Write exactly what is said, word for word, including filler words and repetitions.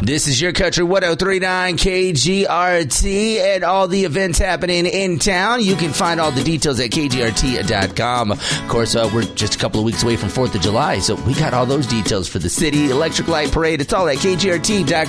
This is your country one oh three point nine K G R T and all the events happening in town. You can find all the details at K G R T dot com. Of course, uh, we're just a couple of weeks away from fourth of July, so we got all those details for the city, Electric Light Parade. It's all at K G R T dot com.